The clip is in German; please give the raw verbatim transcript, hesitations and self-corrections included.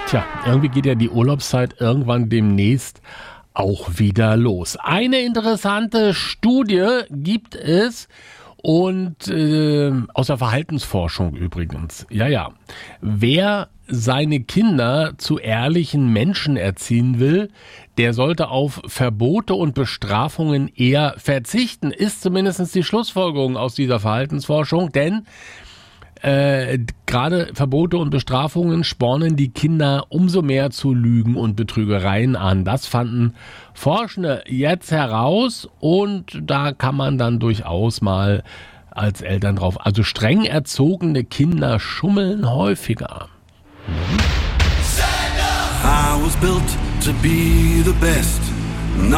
Tja, irgendwie geht ja die Urlaubszeit irgendwann demnächst auch wieder los. Eine interessante Studie gibt es und äh, aus der Verhaltensforschung übrigens. Ja, ja. Wer seine Kinder zu ehrlichen Menschen erziehen will, der sollte auf Verbote und Bestrafungen eher verzichten, ist zumindest die Schlussfolgerung aus dieser Verhaltensforschung, denn Äh, gerade Verbote und Bestrafungen spornen die Kinder umso mehr zu Lügen und Betrügereien an. Das fanden Forschende jetzt heraus und da kann man dann durchaus mal als Eltern drauf. Also streng erzogene Kinder schummeln häufiger. I was built to be the best.